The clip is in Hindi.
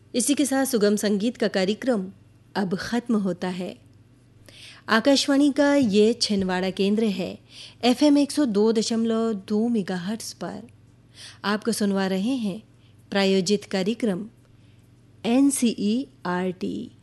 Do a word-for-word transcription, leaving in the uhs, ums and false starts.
इसी के साथ सुगम संगीत का कार्यक्रम अब ख़त्म होता है। आकाशवाणी का ये छिंदवाड़ा केंद्र है एफएम एक सौ दो दशमलव दो मेगाहर्ट्ज़ पर। आपको सुनवा रहे हैं प्रायोजित कार्यक्रम एनसीईआरटी।